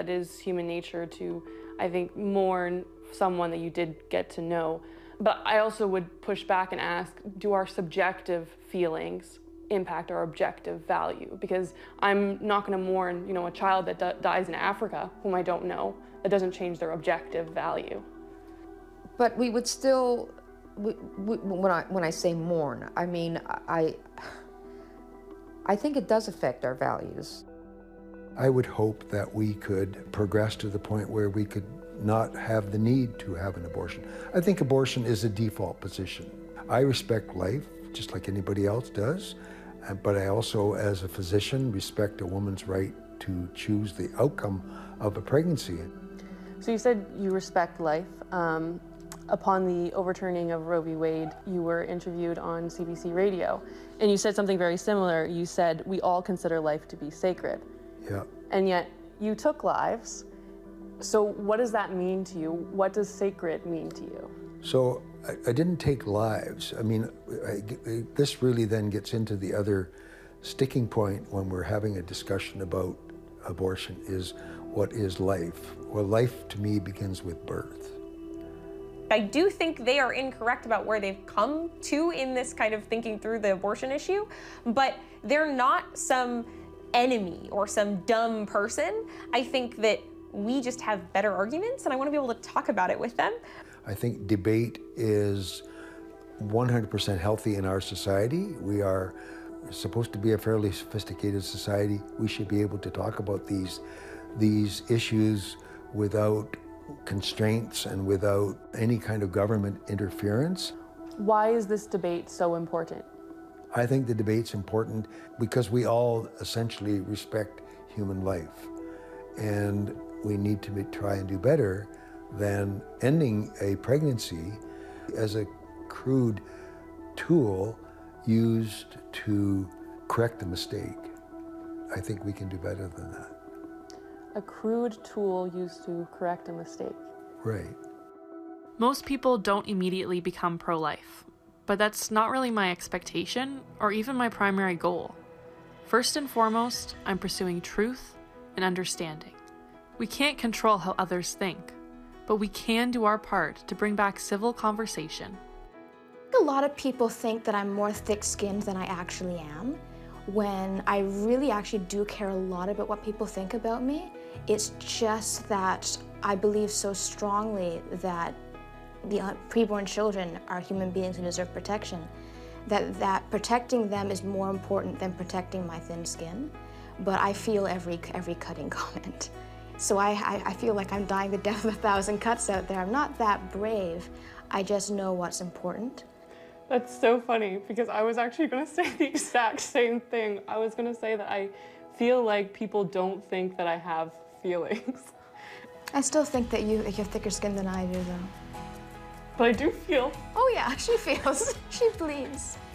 it is human nature to, I think, mourn someone that you did get to know. But I also would push back and ask, do our subjective feelings impact our objective value? Because I'm not going to mourn, a child that dies in Africa whom I don't know. That doesn't change their objective value. But we would still, when I say mourn, I mean, I think it does affect our values. I would hope that we could progress to the point where we could not have the need to have an abortion. I think abortion is a default position. I respect life, just like anybody else does, but I also, as a physician, respect a woman's right to choose the outcome of a pregnancy. So you said you respect life. Upon the overturning of Roe v. Wade, you were interviewed on CBC Radio, and you said something very similar. You said, we all consider life to be sacred. Yeah. And yet, you took lives. So what does that mean to you? What does sacred mean to you? So I didn't take lives. I mean, this really then gets into the other sticking point when we're having a discussion about abortion is, what is life? Well, life to me begins with birth. I do think they are incorrect about where they've come to in this kind of thinking through the abortion issue, but they're not some enemy or some dumb person. I think that we just have better arguments, and I want to be able to talk about it with them. I think debate is 100% healthy in our society. We are supposed to be a fairly sophisticated society. We should be able to talk about these issues without constraints and without any kind of government interference. Why is this debate so important? I think the debate's important because we all essentially respect human life, and we need to try and do better than ending a pregnancy as a crude tool used to correct a mistake. I think we can do better than that. A crude tool used to correct a mistake. Right. Most people don't immediately become pro-life, but that's not really my expectation or even my primary goal. First and foremost, I'm pursuing truth and understanding. We can't control how others think, but we can do our part to bring back civil conversation. A lot of people think that I'm more thick-skinned than I actually am, when I really actually do care a lot about what people think about me. It's just that I believe so strongly that the preborn children are human beings who deserve protection, that protecting them is more important than protecting my thin skin. But I feel every cutting comment. So I feel like I'm dying the death of 1,000 cuts out there. I'm not that brave. I just know what's important. That's so funny, because I was actually going to say the exact same thing. I was going to say that I feel like people don't think that I have feelings. I still think that you're thicker skinned than I do, though. But I do feel. Oh yeah, she feels. She bleeds.